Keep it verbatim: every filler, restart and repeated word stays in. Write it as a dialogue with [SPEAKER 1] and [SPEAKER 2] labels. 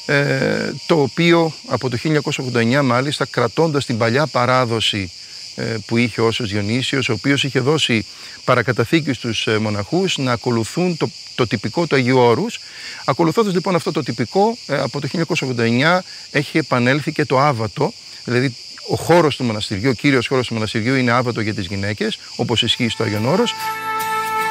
[SPEAKER 1] ε, το οποίο από το χίλια εννιακόσια ογδόντα εννιά μάλιστα, κρατώντας την παλιά παράδοση ε, που είχε ο Όσιος Διονύσιος, ο οποίος είχε δώσει παρακαταθήκη στους ε, μοναχούς να ακολουθούν το, το τυπικό του Αγίου Όρους. Ακολουθώντας λοιπόν αυτό το τυπικό, ε, από το χίλια εννιακόσια ογδόντα εννιά έχει επανέλθει και το άβατο, δηλαδή ο χώρος του μοναστηριού, ο κύριος χώρος του μοναστηριού είναι άβατο για τις γυναίκες, όπως ισχύει στο Άγιον Όρος.